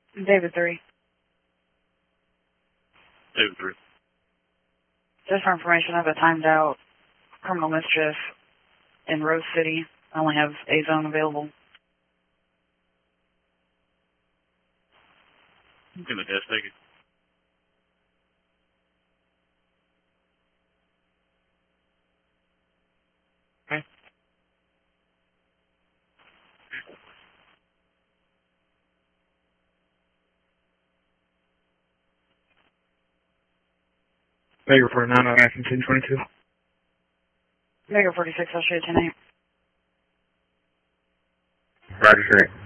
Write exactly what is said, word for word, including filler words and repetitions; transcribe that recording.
David three. David three. Just for information, I have a timed out criminal mischief in Rose City. I only have a zone available. Give me a test, take it. Okay. Vega for nine oh nine ten twenty-two. Vega forty-six, I'll show you ten eight. Roger, sir.